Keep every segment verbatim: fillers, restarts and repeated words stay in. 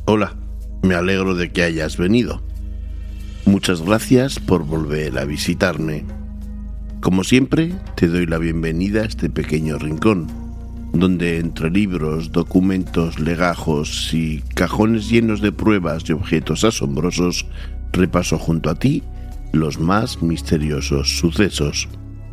Hola, me alegro de que hayas venido. Muchas gracias por volver a visitarme. Como siempre, te doy la bienvenida a este pequeño rincón, donde entre libros, documentos, legajos y cajones llenos de pruebas y objetos asombrosos, repaso junto a ti los más misteriosos sucesos.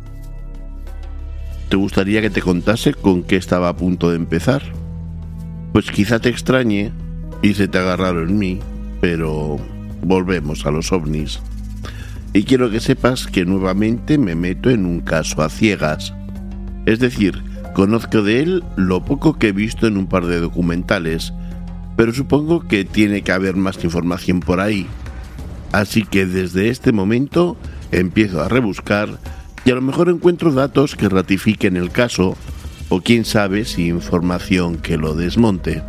¿Te gustaría que te contase con qué estaba a punto de empezar? Pues quizá te extrañe y se te haga raro en mí, pero volvemos a los ovnis. Y quiero que sepas que nuevamente me meto en un caso a ciegas. Es decir, conozco de él lo poco que he visto en un par de documentales, pero supongo que tiene que haber más información por ahí. Así que desde este momento empiezo a rebuscar y a lo mejor encuentro datos que ratifiquen el caso, o quién sabe si información que lo desmonte.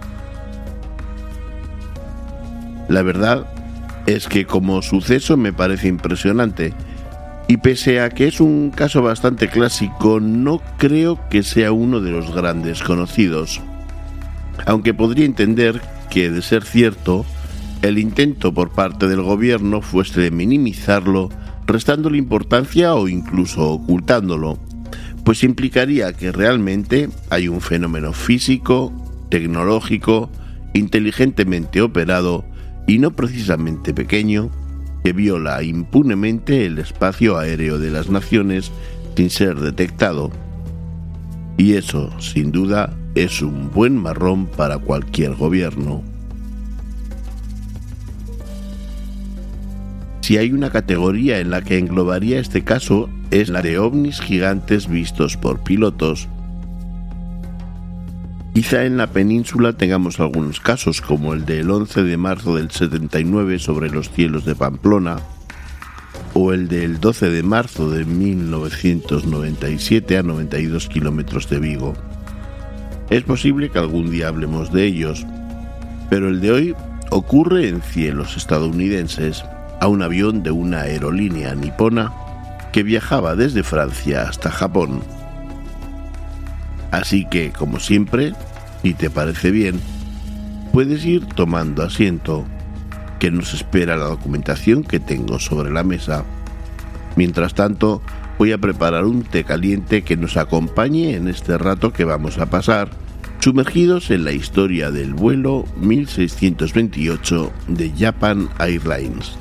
La verdad es que como suceso me parece impresionante, y pese a que es un caso bastante clásico, no creo que sea uno de los grandes conocidos. Aunque podría entender que, de ser cierto, el intento por parte del gobierno fuese de minimizarlo, restándole importancia o incluso ocultándolo, pues implicaría que realmente hay un fenómeno físico, tecnológico, inteligentemente operado y no precisamente pequeño, que viola impunemente el espacio aéreo de las naciones sin ser detectado. Y eso, sin duda, es un buen marrón para cualquier gobierno. Si hay una categoría en la que englobaría este caso, es la de ovnis gigantes vistos por pilotos. Quizá en la península tengamos algunos casos, como el del once de marzo del setenta y nueve sobre los cielos de Pamplona, o el del doce de marzo de mil novecientos noventa y siete a noventa y dos kilómetros de Vigo. Es posible que algún día hablemos de ellos, pero el de hoy ocurre en cielos estadounidenses, a un avión de una aerolínea nipona que viajaba desde Francia hasta Japón. Así que, como siempre, si te parece bien, puedes ir tomando asiento, que nos espera la documentación que tengo sobre la mesa. Mientras tanto, voy a preparar un té caliente que nos acompañe en este rato que vamos a pasar, sumergidos en la historia del vuelo mil seiscientos veintiocho de Japan Airlines.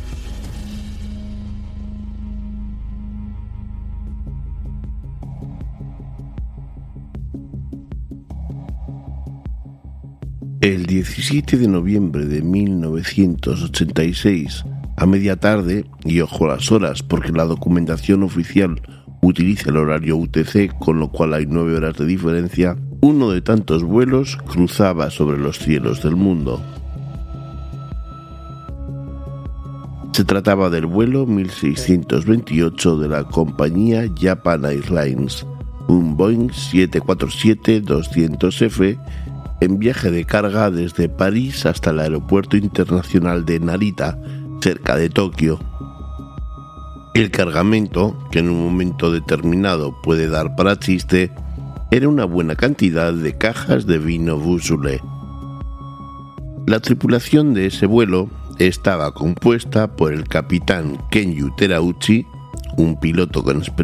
El diecisiete de noviembre de mil novecientos ochenta y seis, a media tarde, y ojo a las horas porque la documentación oficial utiliza el horario U T C, con lo cual hay nueve horas de diferencia, uno de tantos vuelos cruzaba sobre los cielos del mundo. Se trataba del vuelo mil seiscientos veintiocho de la compañía Japan Airlines, un Boeing siete cuatro siete doscientos F, en viaje de carga desde París hasta el aeropuerto internacional de Narita, cerca de Tokio. El cargamento, que en un momento determinado puede dar para chiste, era una buena cantidad de cajas de vino Beaujolais. La tripulación de ese vuelo estaba compuesta por el capitán Kenyu Terauchi, un piloto con experiencia